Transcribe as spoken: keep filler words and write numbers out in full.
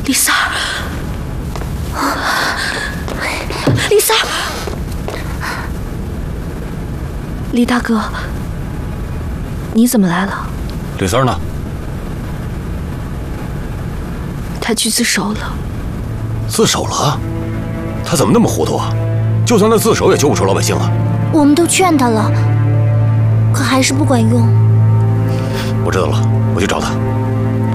李三儿，李三儿，李大哥，你怎么来了？ 李三儿呢？ 他去自首了。 自首了？他怎么那么糊涂啊？就算他自首，也救不出老百姓啊！ 我们都劝他了，可还是不管用。 我知道了，我去找他。